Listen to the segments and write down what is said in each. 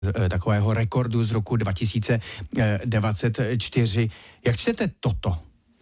takového rekordu z roku 2024. Jak čtete toto?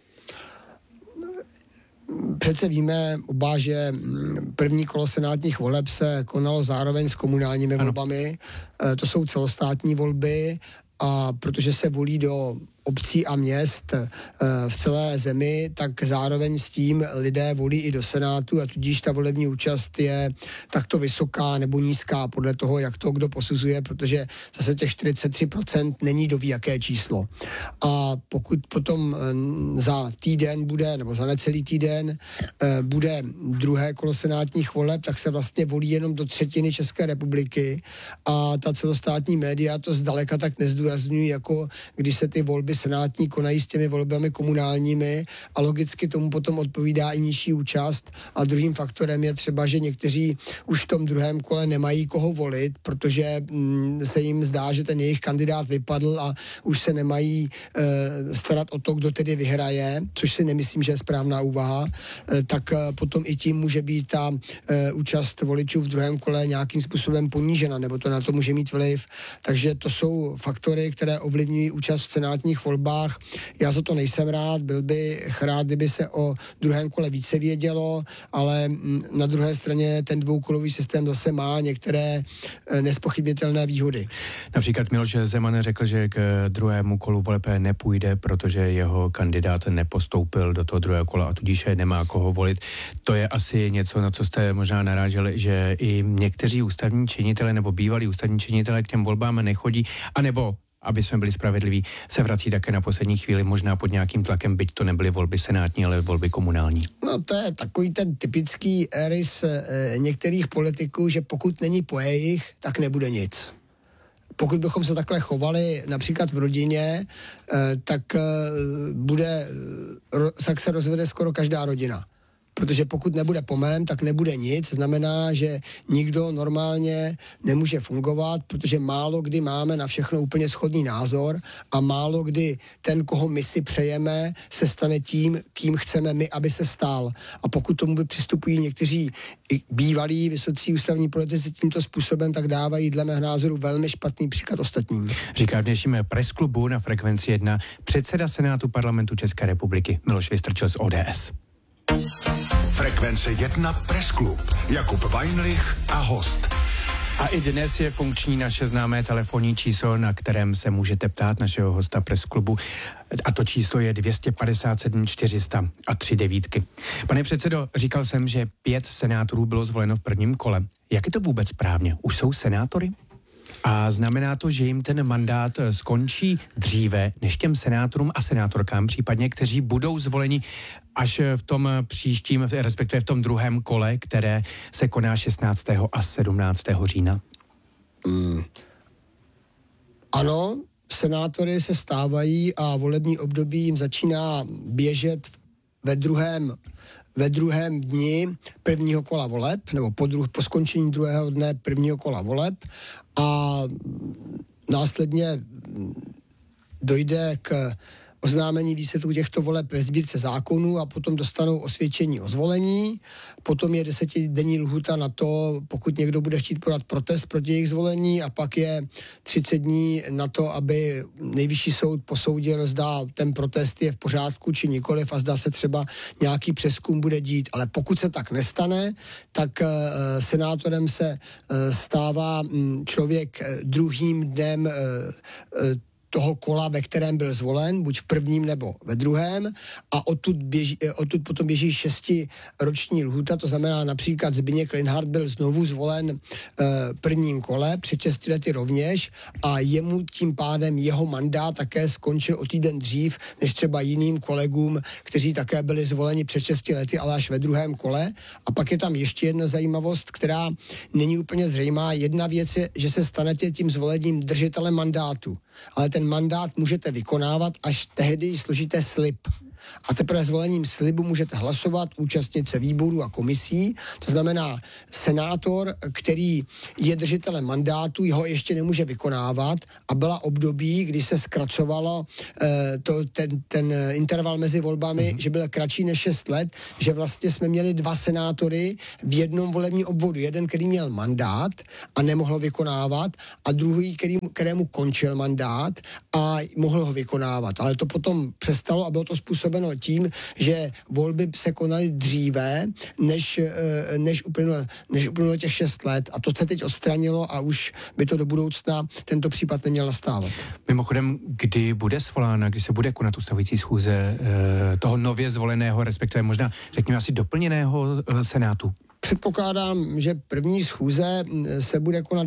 Přece víme oba, že první kolo senátních voleb se konalo zároveň s komunálními volbami. To jsou celostátní volby a protože se volí do obcí a měst v celé zemi, tak zároveň s tím lidé volí i do Senátu a tudíž ta volební účast je takto vysoká nebo nízká podle toho, jak to kdo posuzuje, protože zase těch 43% není doví jaké číslo. A pokud potom za týden bude, nebo za necelý týden bude druhé kolo senátních voleb, tak se vlastně volí jenom do třetiny České republiky a ta celostátní média to zdaleka tak nezdůrazňují, jako když se ty volby senátní konají s těmi volbami komunálními a logicky tomu potom odpovídá i nižší účast. A druhým faktorem je třeba, že někteří už v tom druhém kole nemají koho volit, protože se jim zdá, že ten jejich kandidát vypadl a už se nemají starat o to, kdo tedy vyhraje, což si nemyslím, že je správná úvaha, tak potom i tím může být ta účast voličů v druhém kole nějakým způsobem ponížena, nebo to na to může mít vliv. Takže to jsou faktory, které ovlivňují účast v senátních volbách. Já za to nejsem rád, byl bych rád, kdyby se o druhém kole více vědělo, ale na druhé straně ten dvoukolový systém zase má některé nespochybnitelné výhody. Například Miloš Zeman řekl, že k druhému kolu voleb nepůjde, protože jeho kandidát nepostoupil do toho druhého kola a tudíž nemá koho volit. To je asi něco, na co jste možná naráželi, že i někteří ústavní činitelé nebo bývalí ústavní činitelé k těm volbám nechodí, anebo aby jsme byli spravedliví, se vrací také na poslední chvíli, možná pod nějakým tlakem, byť to nebyly volby senátní, ale volby komunální. No to je takový ten typický rys některých politiků, že pokud není po jejich, tak nebude nic. Pokud bychom se takhle chovali například v rodině, tak se rozvede skoro každá rodina. Protože pokud nebude po mém, tak nebude nic. Znamená, že nikdo normálně nemůže fungovat, protože málo kdy máme na všechno úplně shodný názor a málo kdy ten, koho my si přejeme, se stane tím, kým chceme my, aby se stal. A pokud tomu přistupují někteří bývalí vysocí ústavní politici tímto způsobem, tak dávají dle mého názoru velmi špatný příklad ostatním. Říká v dnešním Pressklubu na Frekvenci 1 předseda Senátu Parlamentu České republiky Miloš Vystrčil z ODS. Frekvence 1 Pressklub. Jakub Weinrich a host. A i dnes je funkční naše známé telefonní číslo, na kterém se můžete ptát našeho hosta Pressklubu. A to číslo je 257 400 a 3 devítky. Pane předsedo, říkal jsem, že 5 senátorů bylo zvoleno v prvním kole. Jak je to vůbec správně? Už jsou senátory? A znamená to, že jim ten mandát skončí dříve než těm senátorům a senátorkám, případně, kteří budou zvoleni až v tom příštím, respektive v tom druhém kole, které se koná 16. a 17. října? Ano, senátory se stávají a volební období jim začíná běžet ve druhém dni prvního kola voleb, nebo po skončení druhého dne prvního kola voleb a následně dojde k oznámení výsledků těchto voleb ve sbírce zákonů a potom dostanou osvědčení o zvolení. Potom je 10denní lhůta na to, pokud někdo bude chtít podat protest proti jejich zvolení a pak je 30 dní na to, aby nejvyšší soud posoudil, zda ten protest je v pořádku či nikoliv a zda se třeba nějaký přezkum bude dít. Ale pokud se tak nestane, tak senátorem se stává člověk druhým dnem toho kola, ve kterém byl zvolen, buď v prvním nebo ve druhém a odtud potom běží 6roční lhůta, to znamená například Zbyněk Linhart byl znovu zvolen v prvním kole, před 6 lety rovněž a jemu tím pádem jeho mandát také skončil o týden dřív, než třeba jiným kolegům, kteří také byli zvoleni před 6 lety, ale až ve druhém kole. A pak je tam ještě jedna zajímavost, která není úplně zřejmá. Jedna věc je, že se stanete tím zvolením držitelem mandátu, ale ten mandát můžete vykonávat až tehdy, když složíte slib. a teprve zvolením slibu můžete hlasovat, účastnit se výborů a komisí. To znamená, senátor, který je držitelem mandátu, ho ještě nemůže vykonávat a byla období, kdy se zkracovalo ten interval mezi volbami, že byl kratší než 6 let, že vlastně jsme měli 2 senátory v jednom volebním obvodu. Jeden, který měl mandát a nemohl ho vykonávat, a druhý, kterému končil mandát a mohl ho vykonávat. Ale to potom přestalo a bylo to způsobeno tím, že volby se konaly dříve, než uplynulo těch 6 let. A to se teď odstranilo a už by to do budoucna tento případ neměl nastávat. Mimochodem, kdy bude svolána, kdy se bude konat ustavující schůze toho nově zvoleného, respektive možná, řekněme, asi doplněného Senátu? Předpokládám, že první schůze se bude konat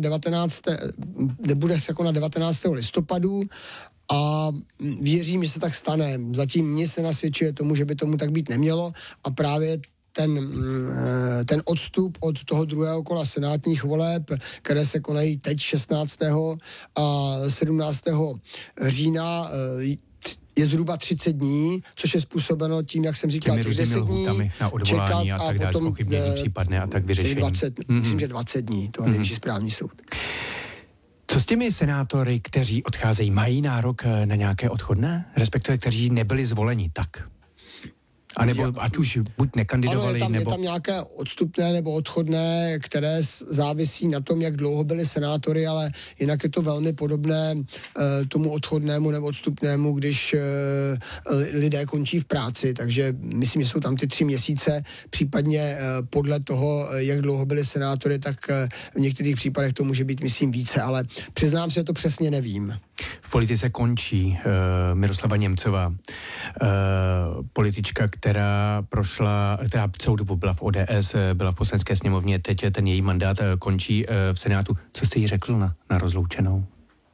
19. listopadu a věřím, že se tak stane. Zatím nic nenasvědčuje tomu, že by tomu tak být nemělo a právě ten odstup od toho druhého kola senátních voleb, které se konají teď 16. a 17. října, je zhruba 30 dní, což je způsobeno tím, jak jsem říkal, těch 10 dní na odvolání a tak dále, zpochybnění případné a tak vyřešení. 20, myslím, že 20 dní, to je nejvyšší správní soud. Co s těmi senátory, kteří odcházejí, mají nárok na nějaké odchodné? Respektive, kteří nebyli zvoleni tak? A nebo ať už buď nekandidovali, ano, nebo... je tam nějaké odstupné nebo odchodné, které závisí na tom, jak dlouho byli senátory, ale jinak je to velmi podobné tomu odchodnému nebo odstupnému, když lidé končí v práci, takže myslím, že jsou tam ty 3 měsíce, případně podle toho, jak dlouho byli senátory, tak v některých případech to může být, myslím, více, ale přiznám se, to přesně nevím. V politice končí Miroslava Němcová, politička, která prošla, která celou dobu byla v ODS, byla v Poslanecké sněmovně, teď ten její mandát končí v Senátu. Co jste jí řekl na rozloučenou?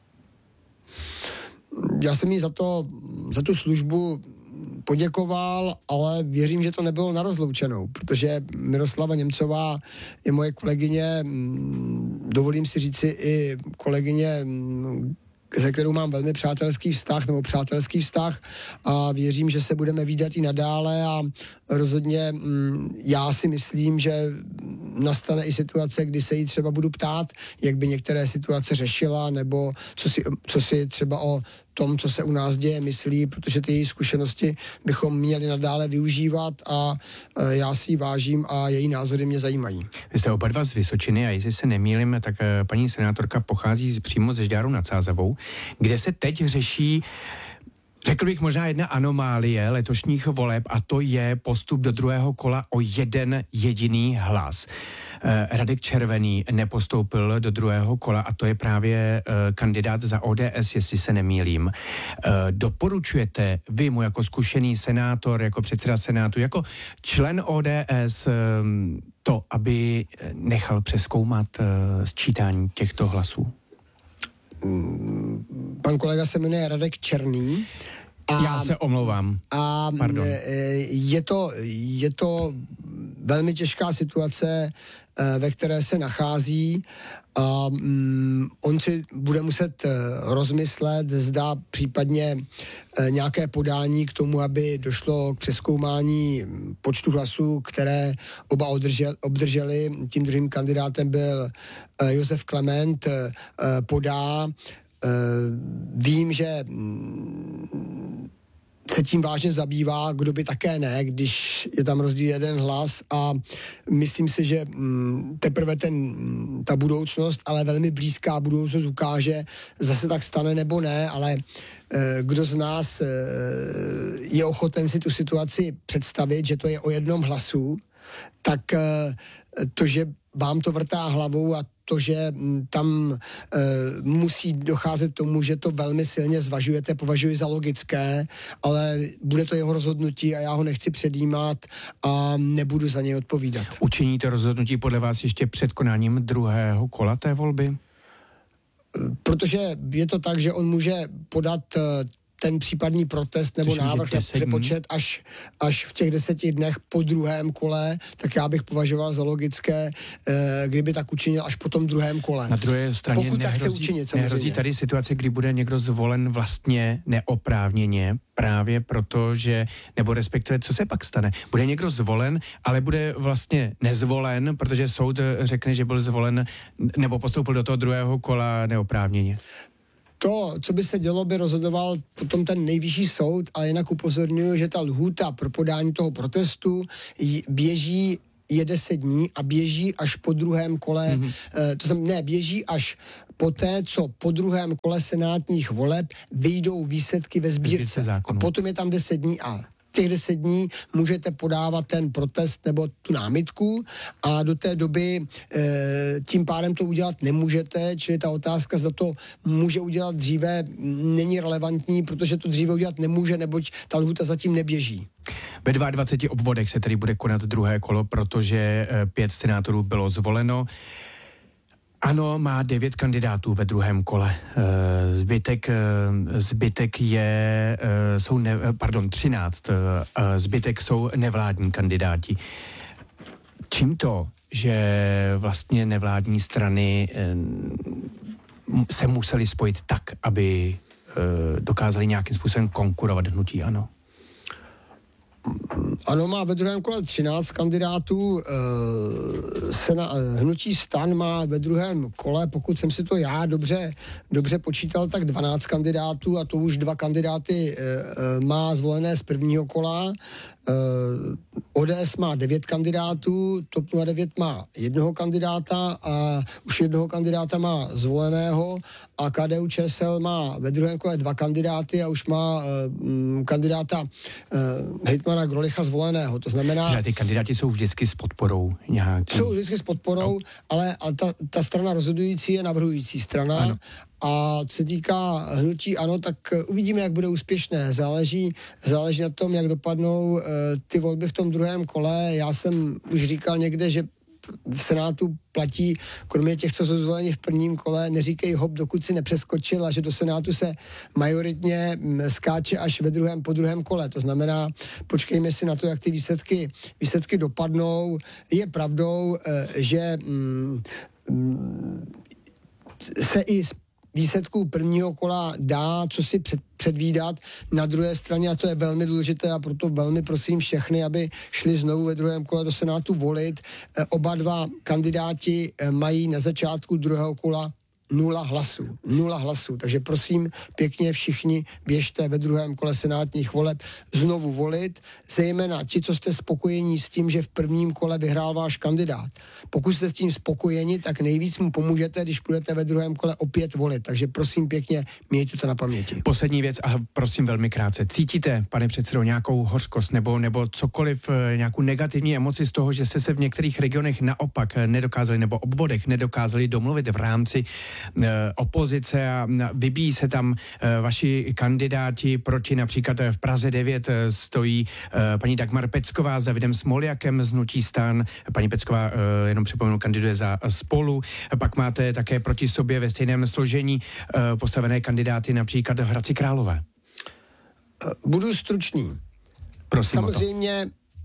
Já jsem jí za tu službu poděkoval, ale věřím, že to nebylo na rozloučenou, protože Miroslava Němcová je moje kolegyně, dovolím si říci i kolegyně, se kterou mám velmi přátelský vztah a věřím, že se budeme vídat i nadále a rozhodně já si myslím, že nastane i situace, kdy se jí třeba budu ptát, jak by některé situace řešila, nebo co si třeba o tom, co se u nás děje, myslí, protože ty její zkušenosti bychom měli nadále využívat a já si ji vážím a její názory mě zajímají. Vy jste oba dva z Vysočiny a jestli se nemýlím, tak paní senátorka pochází přímo ze Žďáru nad Sázavou, kde se teď řeší, řekl bych, možná jedna anomálie letošních voleb a to je postup do druhého kola o 1 jediný hlas. Radek Červený nepostoupil do druhého kola a to je právě kandidát za ODS, jestli se nemýlím. Doporučujete vy mu jako zkušený senátor, jako předseda Senátu, jako člen ODS to, aby nechal přezkoumat sčítání těchto hlasů? Pan kolega se jmenuje Radek Černý. Já se omlouvám. Pardon. Je to velmi těžká situace, ve které se nachází. On si bude muset rozmyslet, zda případně nějaké podání k tomu, aby došlo k přezkoumání počtu hlasů, které oba obdrželi. Tím druhým kandidátem byl Josef Klement, podá. Vím, že se tím vážně zabývá, kdo by také ne, když je tam rozdíl 1 hlas a myslím si, že teprve ta budoucnost, ale velmi blízká budoucnost ukáže, zase tak stane nebo ne, ale kdo z nás je ochoten si tu situaci představit, že to je o 1 hlasu, tak to, že vám to vrtá hlavou a to, že tam musí docházet tomu, že to velmi silně zvažujete, považuji za logické, ale bude to jeho rozhodnutí a já ho nechci předjímat a nebudu za něj odpovídat. Učiní to rozhodnutí podle vás ještě před konáním druhého kola té volby? Protože je to tak, že on může podat ten případný protest nebo návrh na přepočet až v těch 10 dnech po druhém kole, tak já bych považoval za logické, kdyby tak učinil až po tom druhém kole. Na druhé straně pokud tak chce učinit, samozřejmě. Nehrozí tady situace, kdy bude někdo zvolen vlastně neoprávněně, právě proto, že, nebo respektive, co se pak stane? Bude někdo zvolen, ale bude vlastně nezvolen, protože soud řekne, že byl zvolen nebo postoupil do toho druhého kola neoprávněně. To, co by se dělo, by rozhodoval potom ten nejvyšší soud, ale jinak upozorňuji, že ta lhůta pro podání toho protestu je 10 dní a běží až po druhém kole, běží až poté, co po druhém kole senátních voleb vyjdou výsledky ve sbírce. A potom je tam 10 dní a těch 10 dní můžete podávat ten protest nebo tu námitku a do té doby tím pádem to udělat nemůžete, čili ta otázka, zda to může udělat dříve, není relevantní, protože to dříve udělat nemůže, neboť ta lhůta zatím neběží. Ve 22 obvodech se tedy bude konat druhé kolo, protože 5 senátorů bylo zvoleno. ANO má 9 kandidátů ve druhém kole. Zbytek je, 13. Zbytek jsou nevládní kandidáti. Čím to, že vlastně nevládní strany se museli spojit tak, aby dokázali nějakým způsobem konkurovat hnutí ANO? ANO má ve druhém kole 13 kandidátů, hnutí STAN má ve druhém kole, pokud jsem si to já dobře počítal, tak 12 kandidátů a to už 2 kandidáty má zvolené z prvního kola. ODS má 9 kandidátů, TOP 09 má 1 kandidáta a už 1 kandidáta má zvoleného a KDU ČSL má ve druhém kole 2 kandidáty a už má kandidáta hejtmana Grolicha zvoleného. To znamená... Že ty kandidáti jsou vždycky s podporou nějaký. Jsou vždycky s podporou, ale ta strana rozhodující je navrhující strana. Ano. A co se týká hnutí ANO, tak uvidíme, jak bude úspěšné. Záleží na tom, jak dopadnou ty volby v tom druhém kole. Já jsem už říkal někde, že v Senátu platí, kromě těch, co jsou zvoleni v prvním kole, neříkej hop, dokud si nepřeskočil, a že do Senátu se majoritně skáče až po druhém kole. To znamená, počkejme si na to, jak ty výsledky dopadnou. Je pravdou, že se i výsledků prvního kola dá, co si předvídat. Na druhé straně, a to je velmi důležité a proto velmi prosím všechny, aby šli znovu ve druhém kole do Senátu volit. Oba 2 kandidáti mají na začátku druhého kola 0 hlasů. Takže prosím pěkně všichni běžte ve druhém kole senátních voleb znovu volit, zejména ti, co jste spokojení s tím, že v prvním kole vyhrál váš kandidát. Pokud jste s tím spokojeni, tak nejvíc mu pomůžete, když budete ve druhém kole opět volit. Takže prosím pěkně, mějte to na paměti. Poslední věc a prosím velmi krátce. Cítíte, pane předsedo, nějakou hořkost nebo cokoliv, nějakou negativní emoci z toho, že jste se v některých regionech naopak nedokázali nebo obvodech nedokázali domluvit v rámci opozice a vybíjí se tam vaši kandidáti proti, například v Praze 9 stojí paní Dagmar Pecková s Davidem Smoljakem z hnutí STAN. Paní Pecková, jenom připomenu, kandiduje za Spolu. Pak máte také proti sobě ve stejném složení postavené kandidáty například v Hradci Králové. Budu stručný. Prosím. Samozřejmě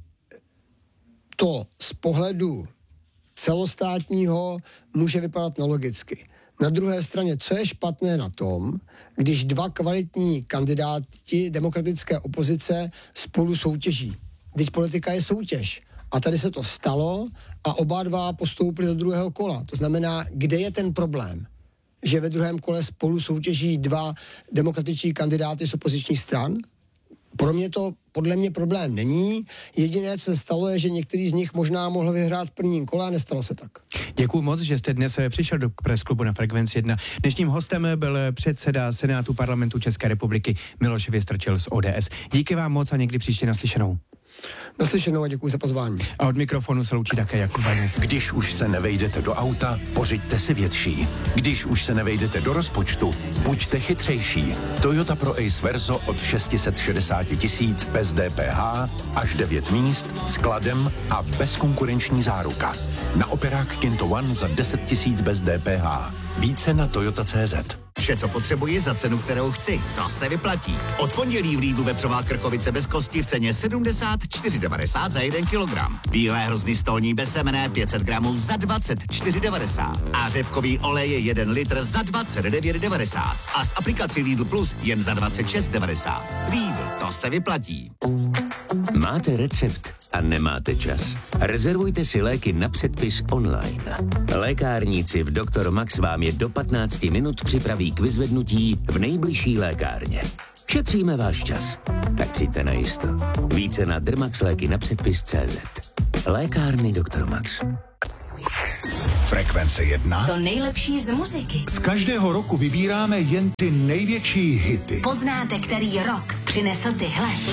to z pohledu celostátního může vypadat nelogicky. Na druhé straně, co je špatné na tom, když 2 kvalitní kandidáti demokratické opozice spolu soutěží. Když politika je soutěž. A tady se to stalo a oba 2 postoupili do druhého kola. To znamená, kde je ten problém? Že ve druhém kole spolu soutěží 2 demokratičtí kandidáty z opozičních stran? Podle mě problém není. Jediné, co se stalo, je, že některý z nich možná mohl vyhrát v prvním kole a nestalo se tak. Děkuju moc, že jste dnes přišel do Press Klubu na Frekvenci 1. Dnešním hostem byl předseda Senátu Parlamentu České republiky Miloš Vystrčil z ODS. Díky vám moc a někdy příště naslyšenou. Naslyšenou a děkuji za pozvání. A od mikrofonu se loučí také Jakub Vaňek. Když už se nevejdete do auta, pořiďte si větší. Když už se nevejdete do rozpočtu, buďte chytřejší. Toyota Pro Ace Verso od 660 000 bez DPH, až 9 míst, s kladem a bezkonkurenční záruka. Na operák Kinto One za 10 000 bez DPH. Více na Toyota.cz. Vše, co potřebuji za cenu, kterou chci. To se vyplatí. Od pondělí v Lidlu vepřová krkovice bez kosti v ceně 74,90 za 1 kilogram. Bílé hrozny stolní bez semene 500 gramů za 24,90. A řepkový olej je 1 litr za 29,90. A s aplikací Lidl Plus jen za 26,90. Lidl, to se vyplatí. Máte recept a nemáte čas? Rezervujte si léky na předpis online. Lékárníci v Dr. Max vám je do 15 minut připraví k vyzvednutí v nejbližší lékárně. Šetříme váš čas. Tak přijďte na jisto. Více na Drmax léky na předpis.cz. Lékárny Dr. Max. Frekvence 1. To nejlepší z muziky. Z každého roku vybíráme jen ty největší hity. Poznáte, který rok přinesl tyhle.